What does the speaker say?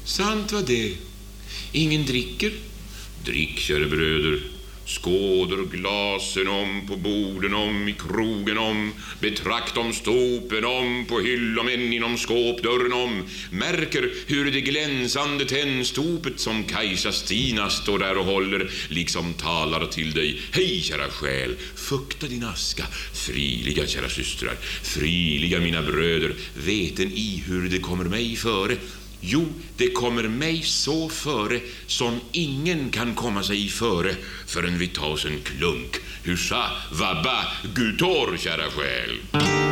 Sant var det. Ingen dricker? Drick, kära bröder. Skåder glasen om, på borden om, i krogen om. Betrakt om stopen om, på hyllomän inom skåpdörren om. Märker hur det glänsande tändstopet som Kajsa Stina står där och håller, liksom talar till dig. Hej, kära själ, fukta din aska. Friliga, kära systrar, friliga mina bröder. Veten i hur det kommer mig före? Jo, det kommer mig så före som ingen kan komma sig före förrän vi tar oss en klunk. Husa, vabba, gutor, kära själ.